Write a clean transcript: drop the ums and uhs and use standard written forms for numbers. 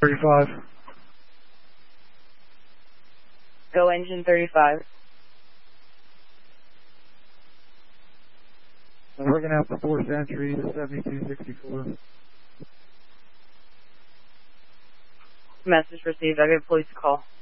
35. Go engine 35. We're going to have the 4th Century, the 7264. Message received. I'll give police a call.